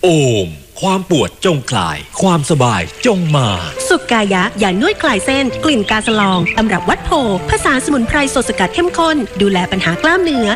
โอมความปวดจงคลายความสบายจงมาสุกายะยานวดคลายเส้นกลิ่นกาสลองตำรับวัดโพภาษาสมุนไพรสดสกัดเข้มข้นดูแลปัญหากล้ามเนื้อ